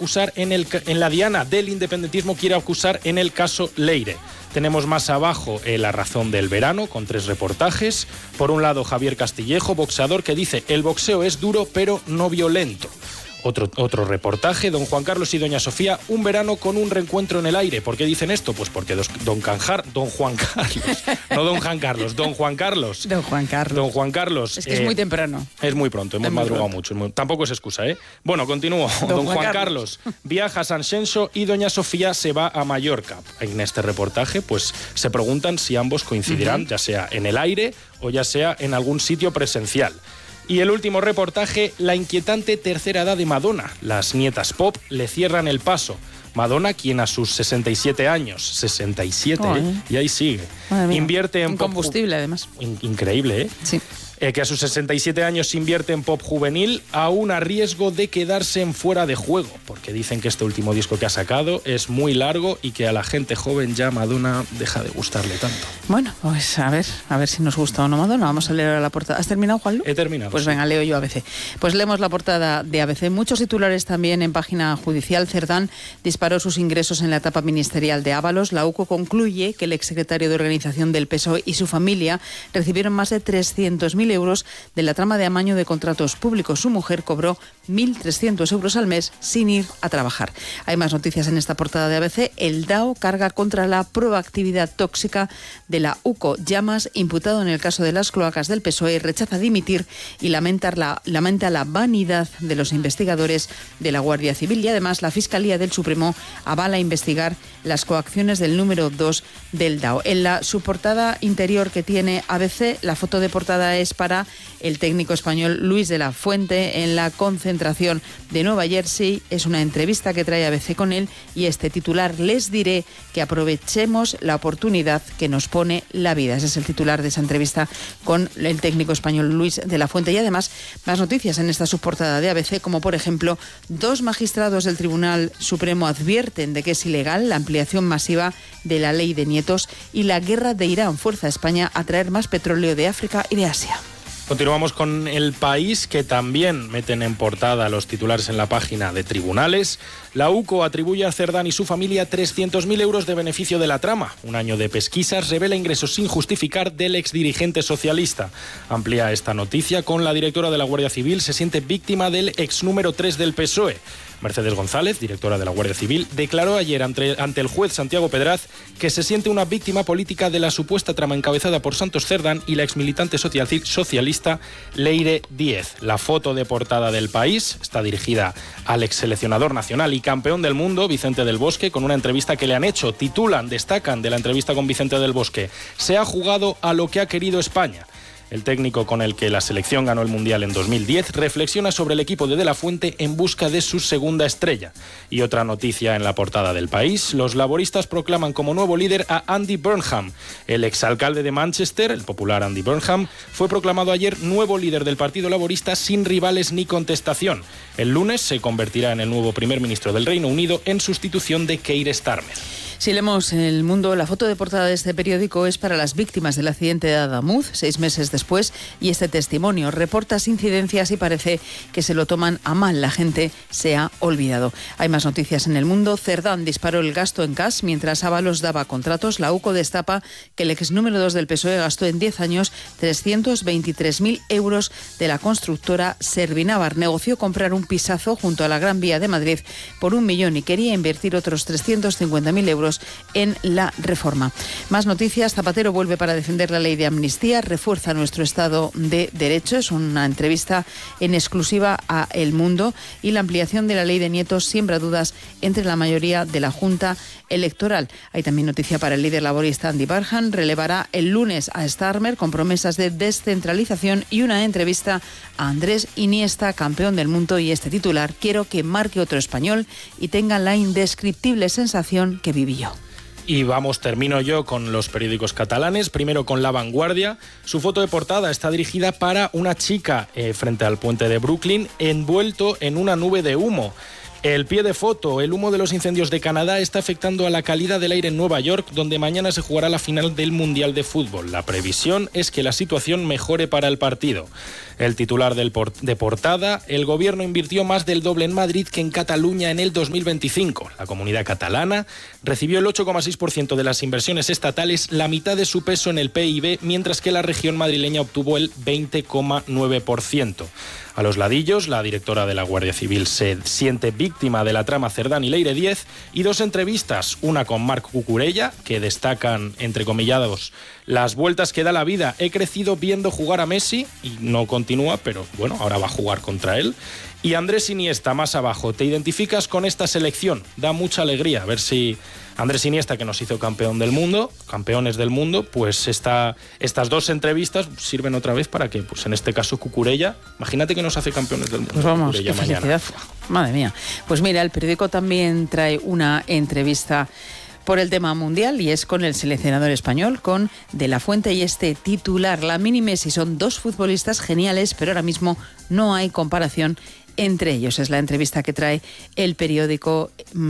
acusar en la diana del independentismo, quiere acusar en el caso Leire. Tenemos más abajo La razón del verano, con 3 reportajes. Por un lado, Javier Castillejo, boxeador, que dice: el boxeo es duro pero no violento. Otro reportaje, don Juan Carlos y doña Sofía, un verano con un reencuentro en el aire. ¿Por qué dicen esto? Pues porque don Juan Carlos. Es que es muy temprano. Es muy pronto, hemos madrugado mucho. Tampoco es excusa, ¿eh? Bueno, continúo. Don Juan Carlos viaja a San Xenxo y doña Sofía se va a Mallorca. En este reportaje, pues se preguntan si ambos coincidirán, ya sea en el aire o ya sea en algún sitio presencial. Y el último reportaje, la inquietante tercera edad de Madonna. Las nietas pop le cierran el paso. Madonna, quien a sus 67 años, 67, y ahí sigue, invierte en combustible, además. Increíble, ¿eh? Sí. Que a sus 67 años invierte en pop juvenil, aún a riesgo de quedarse en fuera de juego, porque dicen que este último disco que ha sacado es muy largo y que a la gente joven ya Madonna deja de gustarle tanto. Bueno, pues a ver si nos gusta o no Madonna. Vamos a leer la portada. ¿Has terminado, Juanlu? He terminado. Pues venga, leo yo ABC. Pues leemos la portada de ABC. Muchos titulares también en página judicial. Cerdán disparó sus ingresos en la etapa ministerial de Ábalos. La UCO concluye que el exsecretario de Organización del PSOE y su familia recibieron más de 300.000 euros de la trama de amaño de contratos públicos. Su mujer cobró 1.300 euros al mes sin ir a trabajar. Hay más noticias en esta portada de ABC. El DAO carga contra la proactividad tóxica de la UCO. Llamas, imputado en el caso de las cloacas del PSOE, rechaza dimitir y lamenta la vanidad de los investigadores de la Guardia Civil. Y además la Fiscalía del Supremo avala investigar las coacciones del número 2 del DAO. En la subportada interior que tiene ABC, la foto de portada es para el técnico español Luis de la Fuente en la concentración de Nueva Jersey. Es una entrevista que trae ABC con él y este titular: les diré que aprovechemos la oportunidad que nos pone la vida. Ese es el titular de esa entrevista con el técnico español Luis de la Fuente. Y además más noticias en esta subportada de ABC, como por ejemplo 2 magistrados del Tribunal Supremo advierten de que es ilegal la ampliación masiva de la ley de nietos y la guerra de Irán fuerza a España a traer más petróleo de África y de Asia. Continuamos con El País, que también meten en portada los titulares en la página de tribunales. La UCO atribuye a Cerdán y su familia 300.000 euros de beneficio de la trama. Un año de pesquisas revela ingresos sin justificar del exdirigente socialista. Amplía esta noticia con la directora de la Guardia Civil, se siente víctima del ex número 3 del PSOE. Mercedes González, directora de la Guardia Civil, declaró ayer ante el juez Santiago Pedraz que se siente una víctima política de la supuesta trama encabezada por Santos Cerdán y la exmilitante socialista Leire Díez. La foto de portada del País está dirigida al exseleccionador nacional y campeón del mundo, Vicente del Bosque, con una entrevista que le han hecho. Destacan de la entrevista con Vicente del Bosque: se ha jugado a lo que ha querido España. El técnico con el que la selección ganó el Mundial en 2010 reflexiona sobre el equipo de la Fuente en busca de su segunda estrella. Y otra noticia en la portada del País: los laboristas proclaman como nuevo líder a Andy Burnham. El exalcalde de Manchester, el popular Andy Burnham, fue proclamado ayer nuevo líder del Partido Laborista sin rivales ni contestación. El lunes se convertirá en el nuevo primer ministro del Reino Unido en sustitución de Keir Starmer. Si leemos El Mundo, la foto de portada de este periódico es para las víctimas del accidente de Adamuz, 6 meses después, y este testimonio reporta incidencias y parece que se lo toman a mal. La gente se ha olvidado. Hay más noticias en El Mundo. Cerdán disparó el gasto en cash mientras Ábalos daba contratos. La UCO destapa que el ex número 2 del PSOE gastó en 10 años 323.000 euros de la constructora Servinavar. Negoció comprar un pisazo junto a la Gran Vía de Madrid por 1 millón y quería invertir otros 350.000 euros en la reforma. Más noticias. Zapatero vuelve para defender la ley de amnistía, refuerza nuestro Estado de Derecho. Es una entrevista en exclusiva a El Mundo. Y la ampliación de la ley de nietos siembra dudas entre la mayoría de la Junta Electoral. Hay también noticia para el líder laborista Andy Burnham. Relevará el lunes a Starmer con promesas de descentralización y una entrevista a Andrés Iniesta, campeón del mundo, y este titular: quiero que marque otro español y tenga la indescriptible sensación que viví yo. Y termino yo con los periódicos catalanes, primero con La Vanguardia. Su foto de portada está dirigida para una chica frente al puente de Brooklyn, envuelto en una nube de humo. El pie de foto, el humo de los incendios de Canadá está afectando a la calidad del aire en Nueva York, donde mañana se jugará la final del Mundial de Fútbol. La previsión es que la situación mejore para el partido. El titular de portada, el gobierno invirtió más del doble en Madrid que en Cataluña en el 2025. La comunidad catalana recibió el 8,6% de las inversiones estatales, la mitad de su peso en el PIB, mientras que la región madrileña obtuvo el 20,9%. A los ladillos, la directora de la Guardia Civil se siente víctima de la trama Cerdán y Leire 10 y 2 entrevistas, una con Marc Cucurella, que destacan, entrecomillados, las vueltas que da la vida. He crecido viendo jugar a Messi y no continúa, pero bueno, ahora va a jugar contra él. Y Andrés Iniesta, más abajo, ¿te identificas con esta selección? Da mucha alegría ver si Andrés Iniesta, que nos hizo campeones del mundo, pues estas 2 entrevistas sirven otra vez para que, pues en este caso, Cucurella, imagínate que nos hace campeones del mundo. Pues vamos, qué felicidad. Madre mía. Pues mira, el periódico también trae una entrevista por el tema mundial y es con el seleccionador español, con De la Fuente, y este titular: la Mini Messi son 2 futbolistas geniales, pero ahora mismo no hay comparación entre ellos. Es la entrevista que trae el periódico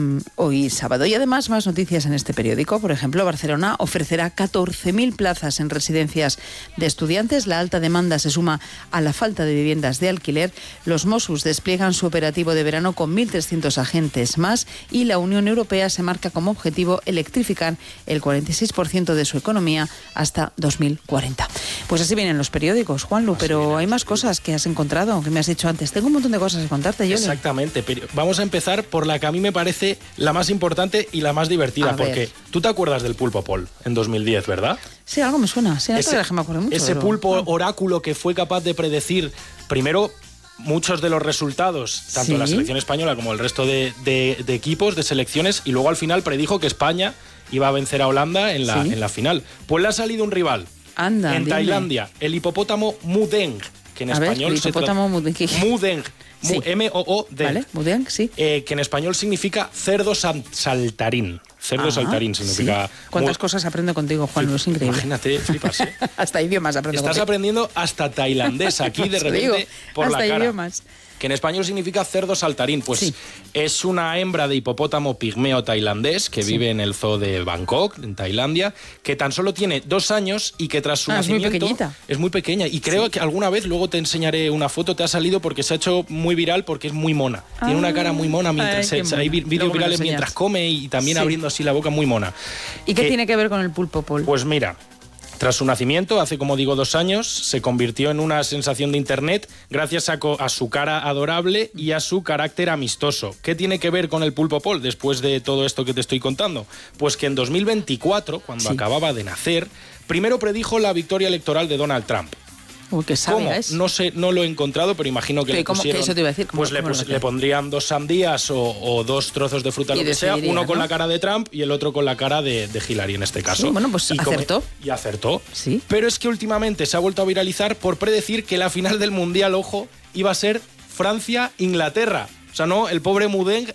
hoy sábado. Y además más noticias en este periódico. Por ejemplo, Barcelona ofrecerá 14.000 plazas en residencias de estudiantes. La alta demanda se suma a la falta de viviendas de alquiler. Los Mossos despliegan su operativo de verano con 1.300 agentes más y la Unión Europea se marca como objetivo electrificar el 46% de su economía hasta 2040. Pues así vienen los periódicos, Juanlu, pero hay más cosas que has encontrado, que me has dicho antes. Tengo un montón de cosas que contarte, yo. Exactamente, pero vamos a empezar por la que a mí me parece la más importante y la más divertida, porque tú te acuerdas del Pulpo Paul en 2010, ¿verdad? Sí, algo me suena, sí, me acuerdo mucho. Ese pulpo oráculo que fue capaz de predecir, primero, muchos de los resultados, tanto de la selección española como el resto de equipos, de selecciones, y luego al final predijo que España iba a vencer a Holanda en la final. Pues le ha salido un rival. Anda, en Tailandia, el hipopótamo Mudeng, que en español se trata... Mudeng. Sí. M-O-O-D. Vale, Mudeng, sí. Que en español significa cerdo saltarín. Cerdo saltarín significa... Sí. ¿Cuántas cosas aprendo contigo, Juan? Es increíble. Imagínate, flipas, ¿eh? Hasta idiomas aprendo Estás contigo. aprendiendo hasta tailandés aquí de repente por hasta la cara. Idiomas. Que en español significa cerdo saltarín. Pues es una hembra de hipopótamo pigmeo tailandés que vive en el zoo de Bangkok, en Tailandia, que tan solo tiene 2 años y que tras su nacimiento... Es muy pequeñita. Es muy pequeña. Y creo que alguna vez, luego te enseñaré una foto, te ha salido porque se ha hecho muy viral porque es muy mona. Tiene una cara muy mona mientras hay vídeos virales mientras come y también abriendo así la boca, muy mona. ¿Y qué tiene que ver con el pulpo, Paul? Pues mira... Tras su nacimiento, hace como digo 2 años, se convirtió en una sensación de internet gracias a su cara adorable y a su carácter amistoso. ¿Qué tiene que ver con el Pulpo Paul después de todo esto que te estoy contando? Pues que en 2024, cuando acababa de nacer, primero predijo la victoria electoral de Donald Trump. Uy, qué sabia ¿Cómo? es. No sé, no lo he encontrado, pero imagino que le pusieron... Eso te iba a decir. Pues le pondrían 2 sandías o 2 trozos de fruta, lo que sea, uno con la cara de Trump y el otro con la cara de Hillary en este caso. Sí, bueno, pues acertó. Y acertó. Sí. Pero es que últimamente se ha vuelto a viralizar por predecir que la final del Mundial, ojo, iba a ser Francia-Inglaterra. O sea, no, el pobre Mudeng,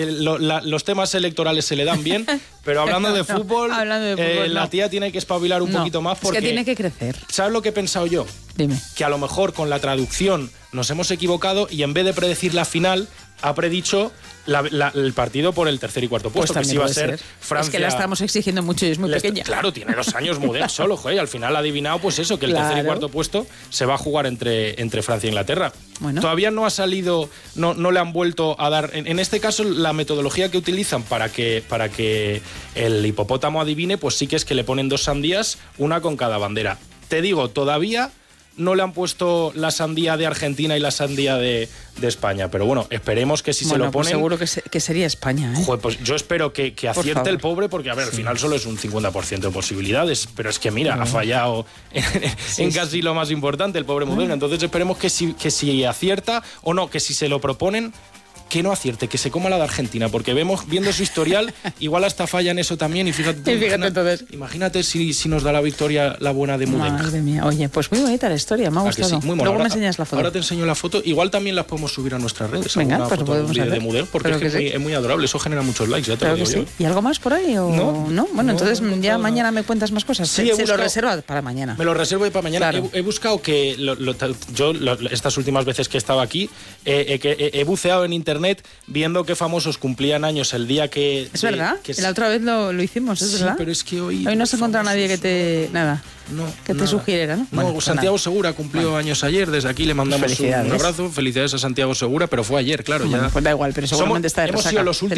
los temas electorales se le dan bien, pero hablando de fútbol, la tía tiene que espabilar un poquito más porque... Es que tiene que crecer. ¿Sabes lo que he pensado yo? Dime. Que a lo mejor con la traducción nos hemos equivocado y en vez de predecir la final, ha predicho el partido por el tercer y cuarto puesto, pues que sí va a ser Francia. Es que la estamos exigiendo mucho y es muy pequeña. Claro, tiene 2 años Mudeng solo, joder, y al final ha adivinado pues eso, que el tercer y cuarto puesto se va a jugar entre Francia e Inglaterra. Bueno. Todavía no ha salido, no le han vuelto a dar... En este caso, la metodología que utilizan para que el hipopótamo adivine, pues sí que es que le ponen 2 sandías, una con cada bandera. Te digo, todavía... no le han puesto la sandía de Argentina y la sandía de España. Pero bueno, esperemos que si se lo ponen... Pues seguro que sería España, ¿eh? Joder, pues yo espero que acierte el pobre, porque a ver, al final solo es un 50% de posibilidades. Pero es que mira, ha fallado en casi lo más importante el pobre Mudeng. Entonces esperemos que si acierta o no, que si se lo proponen... que no acierte, que se coma la de Argentina, porque viendo su historial, igual hasta falla en eso también, y fíjate imagínate si nos da la victoria la buena de Mudeng. Madre mía, oye, pues muy bonita la historia, me ha gustado. Sí, muy luego me enseñas la foto. Ahora te enseño la foto, igual también las podemos subir a nuestras redes. Venga, pues podemos de Mudeng, porque es muy adorable, eso genera muchos likes, ya te lo digo yo. ¿Y algo más por ahí? ¿O no? Bueno, entonces ya mañana me cuentas más cosas. Sí, se lo reserva para mañana. Me lo reservo para mañana. Claro. He buscado que estas últimas veces que he estado aquí, he buceado en internet internet viendo qué famosos cumplían años el día que... Es verdad, la otra vez lo hicimos, es verdad. Pero es que hoy no se encontrado nadie que te... te sugiriera, ¿no? Bueno, pues Santiago Segura cumplió años ayer, desde aquí le mandamos un abrazo, felicidades a Santiago Segura, pero fue ayer, claro. Pues da igual, pero seguramente está de resaca. Hemos sido los últimos